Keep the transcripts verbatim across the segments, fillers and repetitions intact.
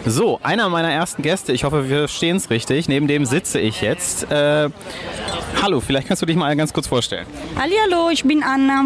So, einer meiner ersten Gäste, ich hoffe, wir verstehen es richtig, neben dem sitze ich jetzt. Äh, hallo, vielleicht kannst du dich mal ganz kurz vorstellen. Hallihallo, ich bin Anna.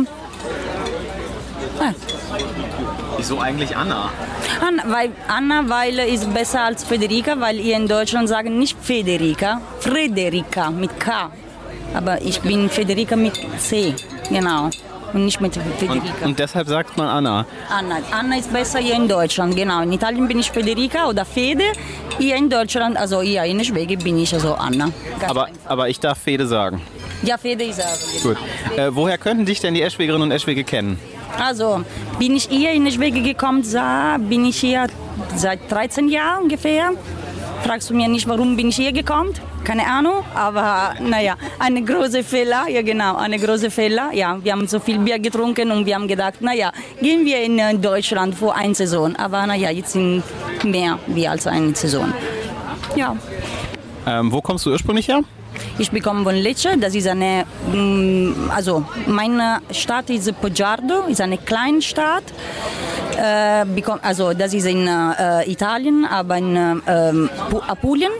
Ah. Wieso eigentlich Anna? Anna, weil, Anna, weil ist besser als Federica, weil ihr in Deutschland sagen nicht Federica, Frederica mit K. Aber ich bin Federica mit C, genau. Und nicht mit Federica. Und, und deshalb sagt man Anna? Anna. Anna ist besser hier in Deutschland, genau. In Italien bin ich Federica oder Fede. Hier in Deutschland, also hier in Schweden bin ich also Anna. Aber, aber ich darf Fede sagen? Ja, Fede ist auch. Gut. Äh, woher könnten dich denn die Eschwegerinnen und Eschwege kennen? Also, bin ich hier in Schweden gekommen, bin ich hier seit dreizehn Jahren ungefähr. Fragst du mir nicht, warum bin ich hier gekommen? Keine Ahnung, aber naja, eine große Fehler, ja genau, eine große Fehler. Ja, wir haben so viel Bier getrunken und wir haben gedacht, naja, gehen wir in Deutschland für eine Saison. Aber naja, jetzt sind mehr wie als eine Saison. Ja. Ähm, wo kommst du ursprünglich her? Ich bekomme von Lecce, das ist eine, also meine Stadt ist Poggiardo, ist eine kleine Stadt. Äh, also das ist in äh, Italien, aber in äh, Apulien.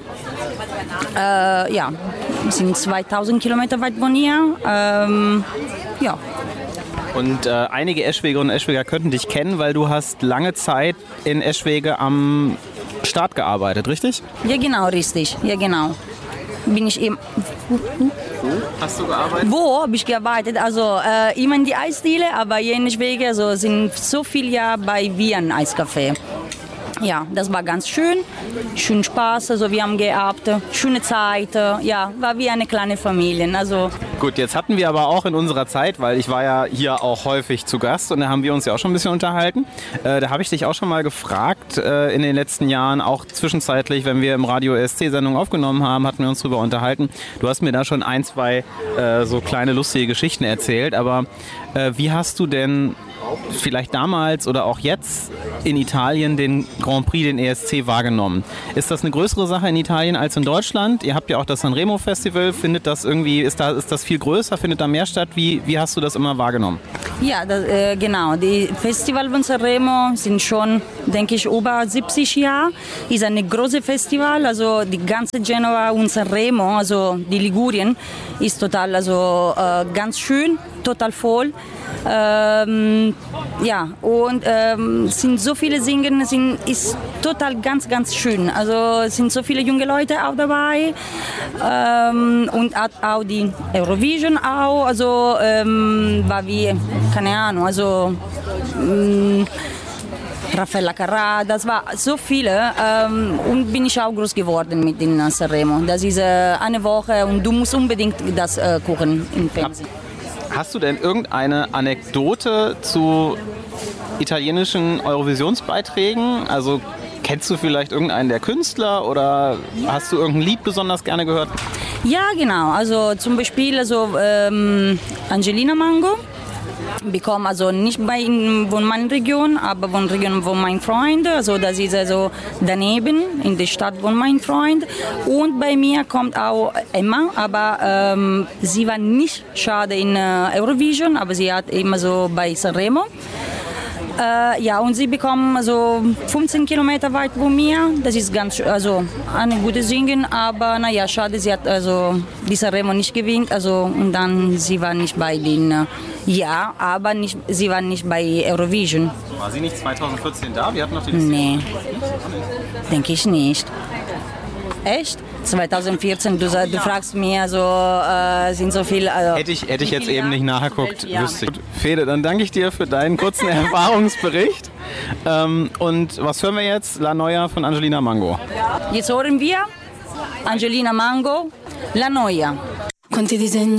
Äh, ja, sind zweitausend Kilometer weit von hier. Ähm, ja. Und äh, einige Eschwegerinnen und Eschweger könnten dich kennen, weil du hast lange Zeit in Eschwege am Start gearbeitet, richtig? Ja, genau, richtig. Ja, genau. Bin ich eben. Wo hast du gearbeitet? Wo habe ich gearbeitet? Also äh, immer in die Eisdiele, aber hier in Schweden also sind so viele Jahre bei Wien Eiscafé. Ja, das war ganz schön, schön Spaß, also wir haben gehabt, schöne Zeit, ja, war wie eine kleine Familie. Also gut, jetzt hatten wir aber auch in unserer Zeit, weil ich war ja hier auch häufig zu Gast und da haben wir uns ja auch schon ein bisschen unterhalten. Äh, da habe ich dich auch schon mal gefragt äh, in den letzten Jahren, auch zwischenzeitlich, wenn wir im Radio E S C-Sendung aufgenommen haben, hatten wir uns darüber unterhalten. Du hast mir da schon ein, zwei äh, so kleine lustige Geschichten erzählt, aber äh, wie hast du denn vielleicht damals oder auch jetzt in Italien den Grand Prix, den E S C, wahrgenommen? Ist das eine größere Sache in Italien als in Deutschland? Ihr habt ja auch das Sanremo Festival. Findet das irgendwie, ist, da, ist das viel größer? Findet da mehr statt? Wie, wie hast du das immer wahrgenommen? Ja, das, äh, genau. Die Festival von Sanremo sind schon, denke ich, über siebzig Jahre. Ist ein großes Festival, also die ganze Genova und Sanremo, also die Ligurien, ist total, also äh, ganz schön, total voll. Ähm, ja, und ähm, sind so viele Singen, sind, ist total ganz, ganz schön. Also es sind so viele junge Leute auch dabei ähm, und auch die Eurovision auch, also ähm, war wie, keine Ahnung, also ähm, Raffaella Carrà, das war so viele ähm, und bin ich auch groß geworden mit den Sanremo. Das ist äh, eine Woche und du musst unbedingt das äh, gucken im Fernsehen. Hast du denn irgendeine Anekdote zu italienischen Eurovisionsbeiträgen? Also kennst du vielleicht irgendeinen der Künstler oder hast du irgendein Lied besonders gerne gehört? Ja, genau. Also zum Beispiel also, ähm, Angelina Mango. Bekomme also nicht bei von meiner Region, aber von der Region von meinem Freund. Also das ist also daneben in der Stadt von meinem Freund. Und bei mir kommt auch Emma, aber ähm, sie war nicht schade in äh, Eurovision, aber sie hat immer so bei Sanremo. Äh, ja, und sie bekommen also fünfzehn Kilometer weit von mir. Das ist ganz, also eine gute Singen, aber naja, schade, sie hat also die Sanremo nicht gewinnt, also und dann sie war nicht bei den, äh, ja, aber nicht, sie war nicht bei Eurovision. War sie nicht zwanzig vierzehn da? Wir hatten noch die Nee, denke ich nicht. Echt? zwanzig vierzehn, du, du fragst mir, so äh, sind so viele. Also, hätte ich, hätte ich jetzt eben nicht nachgeguckt, wüsste ich. Fede, dann danke ich dir für deinen kurzen Erfahrungsbericht. Ähm, und was hören wir jetzt? La Noia von Angelina Mango. Jetzt hören wir Angelina Mango, La Noia. Quanti disegni